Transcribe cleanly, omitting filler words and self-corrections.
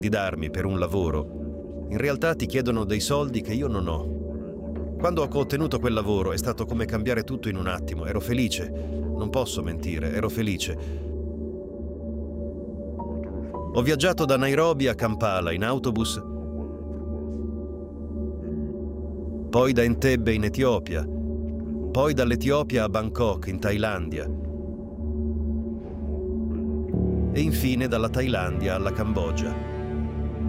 di darmi per un lavoro, in realtà ti chiedono dei soldi che io non ho. Quando ho ottenuto quel lavoro è stato come cambiare tutto in un attimo. Ero felice, non posso mentire, ero felice. Ho viaggiato da Nairobi a Kampala in autobus, poi da Entebbe in Etiopia, poi dall'Etiopia a Bangkok in Thailandia e infine dalla Thailandia alla Cambogia.